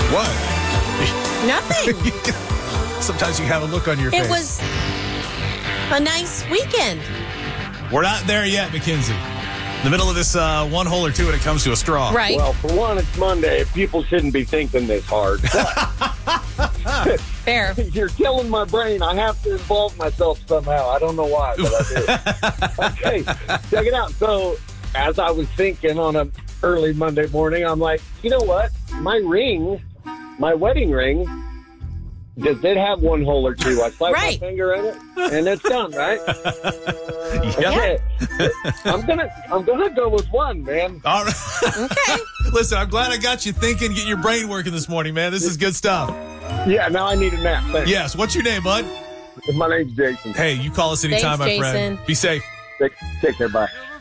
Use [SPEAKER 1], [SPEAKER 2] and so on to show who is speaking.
[SPEAKER 1] What?
[SPEAKER 2] Nothing.
[SPEAKER 1] Sometimes you have a look on your face.
[SPEAKER 2] It was a nice weekend.
[SPEAKER 1] We're not there yet, Mackenzie. In the middle of this one hole or two when it comes to a straw.
[SPEAKER 2] Right.
[SPEAKER 3] Well, for one, it's Monday. People shouldn't be thinking this hard. But
[SPEAKER 2] Fair.
[SPEAKER 3] you're killing my brain. I have to involve myself somehow. I don't know why, but I do. Okay, check it out. So, as I was thinking on an early Monday morning, I'm like, you know what? My wedding ring, does it have one hole or two? I slide my finger in it, and it's done, right?
[SPEAKER 1] Yep.
[SPEAKER 3] Okay. I'm gonna go with one, man.
[SPEAKER 1] All right.
[SPEAKER 2] Okay.
[SPEAKER 1] Listen, I'm glad I got you thinking, getting your brain working this morning, man. This is good stuff.
[SPEAKER 3] Yeah, now I need a nap. Thanks.
[SPEAKER 1] Yes. What's your name, bud?
[SPEAKER 3] My name's Jason.
[SPEAKER 1] Hey, you call us anytime,
[SPEAKER 2] Thanks,
[SPEAKER 1] my friend.
[SPEAKER 2] Jason.
[SPEAKER 1] Be safe.
[SPEAKER 3] Take care. Bye.